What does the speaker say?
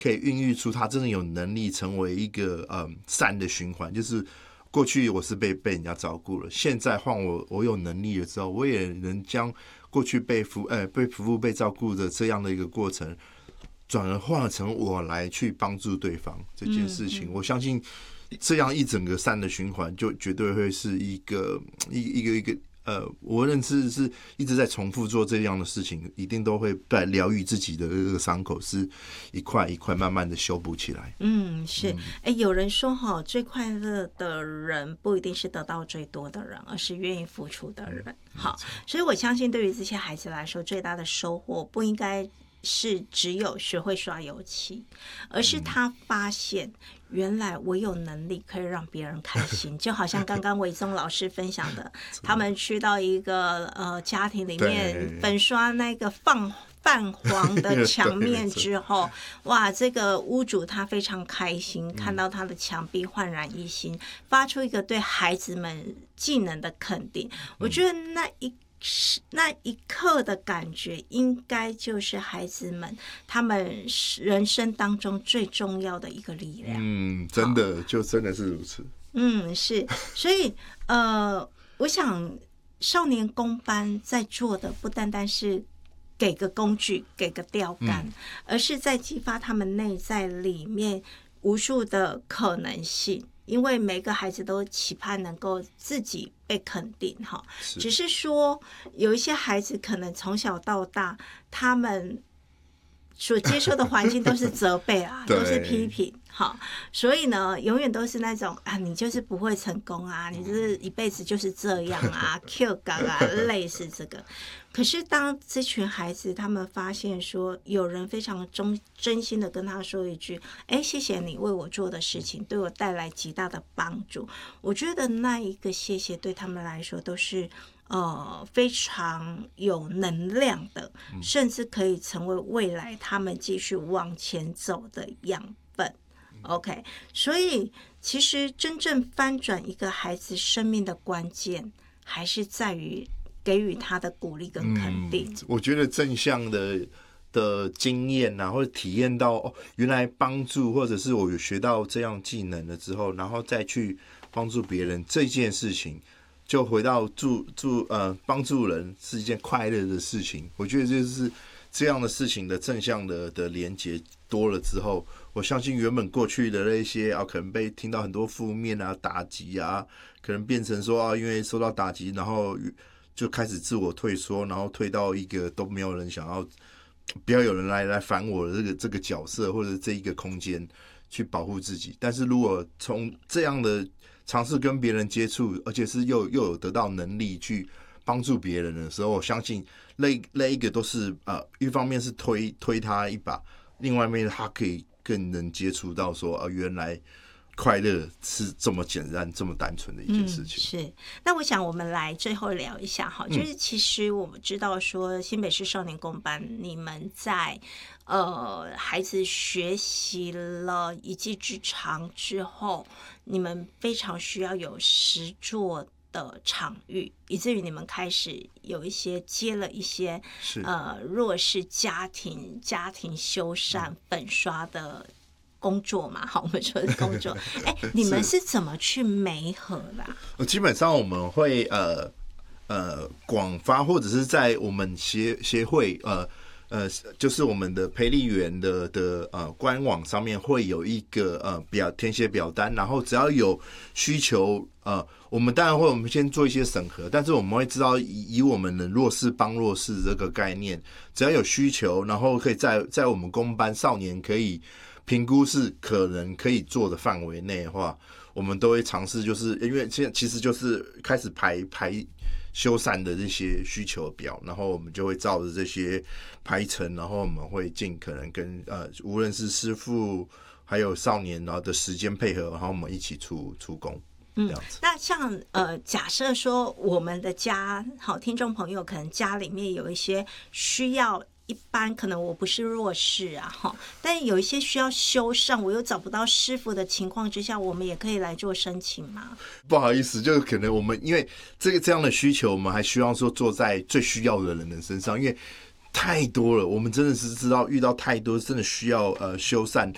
可以孕育出他真的有能力成为一个善的循环，就是过去我是被人家照顾了，现在换我有能力了之后，我也能将过去被父母被照顾的这样的一个过程，转而换成我来去帮助对方这件事情。我相信这样一整个善的循环，就绝对会是一个我认知是一直在重复做这样的事情，一定都会来疗愈自己的这个伤口，是一块一块慢慢的修补起来。 是。有人说最快乐的人不一定是得到最多的人，而是愿意付出的人。好，所以我相信对于这些孩子来说，最大的收获不应该是只有学会刷油漆，而是他发现原来我有能力可以让别人开心，就好像刚刚伟宗老师分享的，他们去到一个家庭里面粉刷那个泛黄的墙面之后，哇，这个屋主他非常开心，看到他的墙壁焕然一新，发出一个对孩子们技能的肯定。我觉得那一刻的感觉，应该就是孩子们他们人生当中最重要的一个力量。 真的就真的是如此。 是。所以我想少年工班在做的不单单是给个工具给个钓竿，而是在激发他们内在里面无数的可能性，因为每个孩子都期盼能够自己被肯定哈。只是说有一些孩子可能从小到大他们所接受的环境都是责备啊都是批评。好，所以呢永远都是那种你就是不会成功啊，你就是一辈子就是这样啊Q 感啊，类似这个。可是当这群孩子他们发现说有人非常真心的跟他说一句谢谢你为我做的事情对我带来极大的帮助，我觉得那一个谢谢对他们来说都是非常有能量的，甚至可以成为未来他们继续往前走的养分。OK， 所以其实真正翻转一个孩子生命的关键，还是在于给予他的鼓励跟肯定。 我觉得正向的经验或者体验到原来帮助，或者是我有学到这样技能了之后，然后再去帮助别人这件事情，就回到帮助人是一件快乐的事情。我觉得就是这样的事情的正向的连结多了之后，我相信原本过去的那些可能被听到很多负面打击可能变成说因为受到打击，然后就开始自我退缩，然后退到一个都没有人想要，不要有人来烦我的这个角色或者这一个空间去保護自己。但是如果從這樣的嘗試跟別人接觸，而且是又有得到能力去幫助別人的時候，我相信那一個都是一方面是推他一把，另外一面他可以更能接觸到說原來快樂是這麼簡單這麼單純的一件事情。 是。那我想我們來最後聊一下哈，就是其實我們知道說新北市少年工班你們在孩子學習了一技之長之後，你們非常需要有實作的場域，以至於你們開始有一些接了一些弱勢家庭修繕粉刷的工作嘛，好，我們說的工作。你們是怎麼去媒合的？ 基本上我們會廣發，或者是在我們協會就是我們的培力員的官網上面會有一個填寫表單，然後只要有需求我們當然會我們先做一些審核，但是我們會知道以我們的弱勢幫弱勢這個概念，只要有需求，然後可以在我們工班少年可以評估是可能可以做的範圍內的話，我們都會嘗試，就是因為現在其實就是開始排修繕的這些需求表，然後我們就會照着這些排程，然後我們會盡可能跟無論是師傅還有少年然後的時間配合，然後我們一起出工。 那像假設說我們的家好聽眾朋友可能家裡面有一些需要，一般可能我不是弱勢但有一些需要修繕我又找不到師傅的情況之下，我們也可以來做申請嗎？ 不好意思，就是可能我們因為這樣的需求，我們還希望說做在最需要的人的身上，因為太多了，我們真的是知道遇到太多真的需要修繕